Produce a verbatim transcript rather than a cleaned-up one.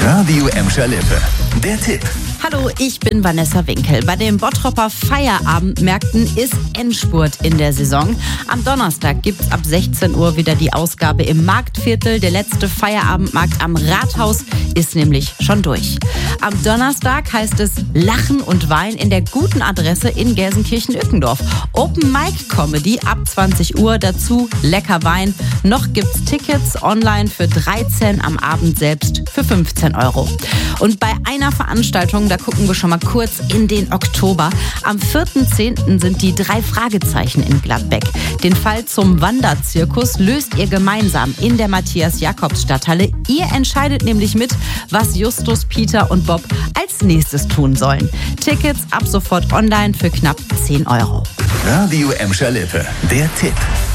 Radio Emscher Lippe. Der Tipp. Hallo, ich bin Vanessa Winkel. Bei den Bottropper Feierabendmärkten ist Endspurt in der Saison. Am Donnerstag gibt's ab sechzehn Uhr wieder die Ausgabe im Marktviertel. Der letzte Feierabendmarkt am Rathaus ist nämlich schon durch. Am Donnerstag heißt es Lachen und Wein in der guten Adresse in Gelsenkirchen-Ückendorf. Open Mic Comedy ab zwanzig Uhr, dazu lecker Wein. Noch gibt's Tickets online für dreizehn, am Abend selbst für fünfzehn Euro. Und bei einer Veranstaltung, da gucken wir schon mal kurz in den Oktober. Am vierten zehnten sind die drei Fragezeichen in Gladbeck. Den Fall zum Wanderzirkus löst ihr gemeinsam in der Matthias-Jakobs-Stadthalle. Ihr entscheidet nämlich mit, was Justus, Peter und Bob als nächstes tun sollen. Tickets ab sofort online für knapp zehn Euro. Radio Emscher Lippe. Der Tipp.